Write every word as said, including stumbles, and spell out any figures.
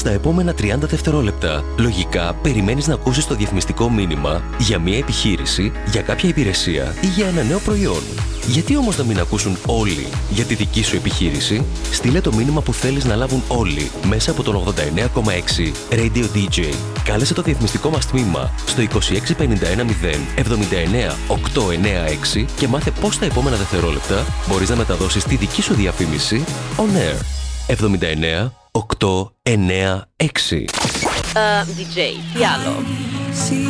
στα επόμενα τριάντα δευτερόλεπτα. Λογικά, περιμένεις να ακούσεις το διαφημιστικό μήνυμα για μια επιχείρηση, για κάποια υπηρεσία ή για ένα νέο προϊόν. Γιατί όμως να μην ακούσουν όλοι για τη δική σου επιχείρηση? Στείλε το μήνυμα που θέλεις να λάβουν όλοι μέσα από τον ογδόντα εννέα κόμμα έξι Radio ντι τζέι. Κάλεσε το διαφημιστικό μας τμήμα στο είκοσι έξι πενήντα ένα μηδέν εβδομήντα εννέα οκτακόσια ενενήντα έξι και μάθε πώς τα επόμενα δευτερόλεπτα μπορείς να μεταδώσεις τη δική σου διαφήμιση on air. εβδομήντα εννέα οκτακόσια ενενήντα έξι. Uh, ντι τζέι, τι άλλο?